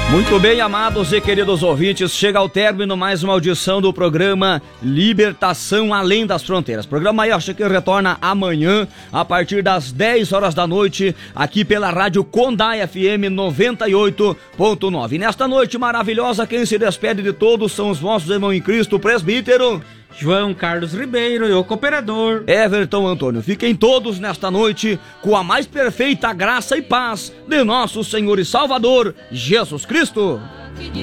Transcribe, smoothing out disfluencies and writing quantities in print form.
Muito bem, amados e queridos ouvintes, chega ao término mais uma audição do programa Libertação Além das Fronteiras. Programa este que retorna amanhã, a partir das 10 horas da noite, aqui pela Rádio Condá FM 98.9. Nesta noite maravilhosa, quem se despede de todos são os vossos irmãos em Cristo, o presbítero João Carlos Ribeiro e o cooperador Everton Antônio. Fiquem todos nesta noite com a mais perfeita graça e paz de nosso Senhor e Salvador, Jesus Cristo.